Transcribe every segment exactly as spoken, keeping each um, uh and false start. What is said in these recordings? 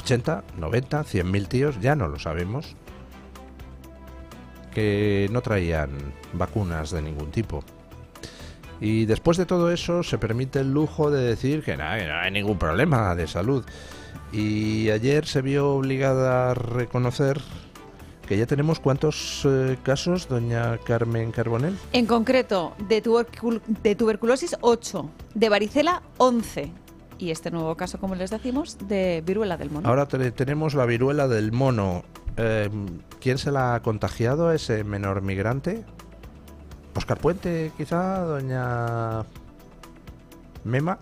ochenta, noventa, cien mil tíos, ya no lo sabemos, que no traían vacunas de ningún tipo. Y después de todo eso se permite el lujo de decir que no, que no hay ningún problema de salud. Y ayer se vio obligada a reconocer que ya tenemos ¿cuántos eh, casos, doña Carmen Carbonell? En concreto, de, tubercul- de tuberculosis ocho, de varicela once y este nuevo caso, como les decimos, de viruela del mono. Ahora te- tenemos la viruela del mono. Eh, ¿Quién se la ha contagiado a ese menor migrante? ¿Óscar Puente, quizá? ¿Doña Mema?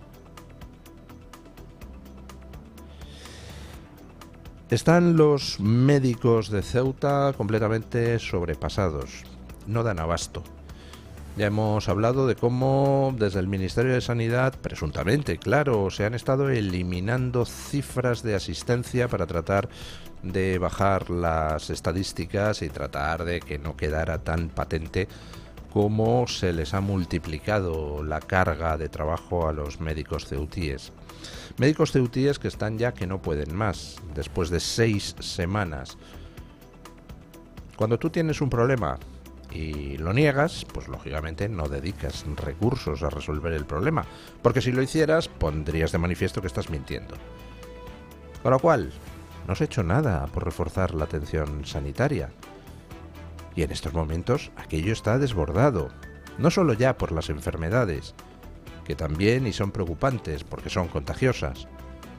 Están los médicos de Ceuta completamente sobrepasados. No dan abasto. Ya hemos hablado de cómo desde el Ministerio de Sanidad, presuntamente, claro, se han estado eliminando cifras de asistencia para tratar de bajar las estadísticas y tratar de que no quedara tan patente cómo se les ha multiplicado la carga de trabajo a los médicos ceutíes. Médicos ceutíes que están ya que no pueden más, después de seis semanas. Cuando tú tienes un problema y lo niegas, pues lógicamente no dedicas recursos a resolver el problema, porque si lo hicieras pondrías de manifiesto que estás mintiendo. Con lo cual, no se ha hecho nada por reforzar la atención sanitaria. Y en estos momentos aquello está desbordado, no solo ya por las enfermedades, que también y son preocupantes porque son contagiosas,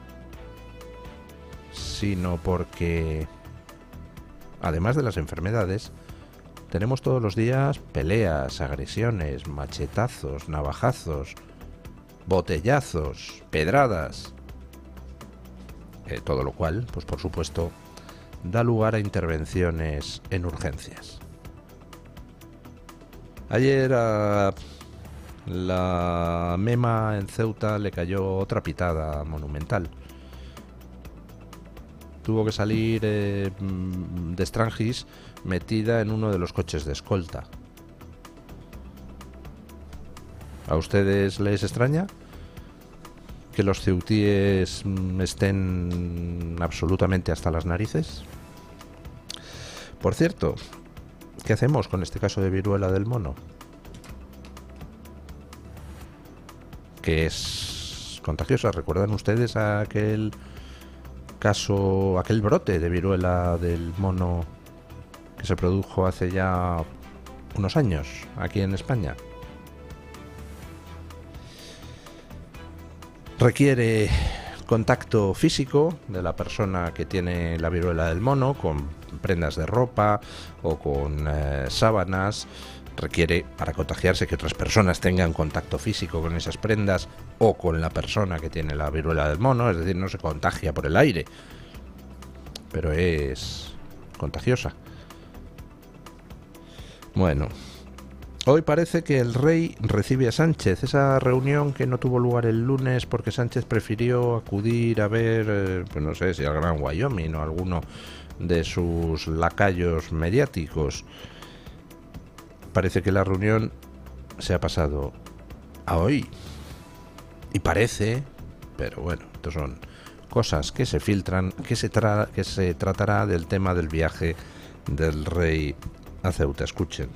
sino porque, además de las enfermedades, tenemos todos los días peleas, agresiones, machetazos, navajazos, botellazos, pedradas. Eh, todo lo cual, pues por supuesto, da lugar a intervenciones en urgencias. Ayer a la Mema en Ceuta le cayó otra pitada monumental. Tuvo que salir eh, de Strangis metida en uno de los coches de escolta. ¿A ustedes les extraña que los ceutíes estén absolutamente hasta las narices? Por cierto, ¿qué hacemos con este caso de viruela del mono? Que es contagiosa. ¿Recuerdan ustedes aquel caso, aquel brote de viruela del mono que se produjo hace ya unos años aquí en España? Requiere contacto físico de la persona que tiene la viruela del mono con prendas de ropa o con eh, sábanas. Requiere, para contagiarse, que otras personas tengan contacto físico con esas prendas o con la persona que tiene la viruela del mono, es decir, no se contagia por el aire, pero es contagiosa. Bueno, hoy parece que el rey recibe a Sánchez, esa reunión que no tuvo lugar el lunes porque Sánchez prefirió acudir a ver, eh, pues no sé si al Gran Wyoming o alguno de sus lacayos mediáticos. Parece que la reunión se ha pasado a hoy. Y parece, pero bueno, estas son cosas que se filtran, que se, tra- que se tratará del tema del viaje del rey a Ceuta. Escuchen.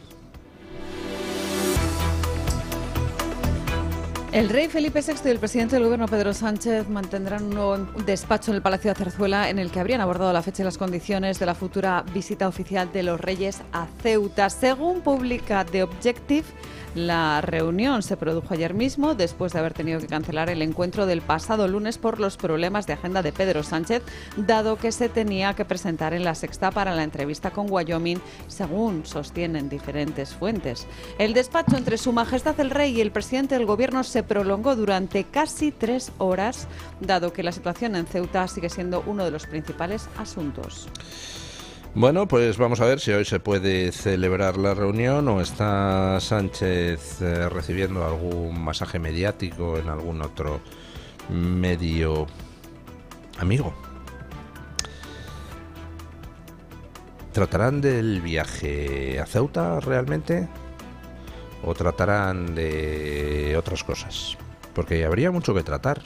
El rey Felipe sexto y el presidente del gobierno Pedro Sánchez mantendrán un nuevo despacho en el Palacio de Zarzuela en el que habrían abordado la fecha y las condiciones de la futura visita oficial de los reyes a Ceuta. Según publica The Objective, la reunión se produjo ayer mismo después de haber tenido que cancelar el encuentro del pasado lunes por los problemas de agenda de Pedro Sánchez, dado que se tenía que presentar en La Sexta para la entrevista con Wyoming, según sostienen diferentes fuentes. El despacho entre Su Majestad el Rey y el presidente del gobierno se prolongó durante casi tres horas, dado que la situación en Ceuta sigue siendo uno de los principales asuntos. Bueno, pues vamos a ver si hoy se puede celebrar la reunión o está Sánchez eh, recibiendo algún masaje mediático en algún otro medio amigo. ¿Tratarán del viaje a Ceuta realmente? ¿O tratarán de otras cosas? Porque habría mucho que tratar.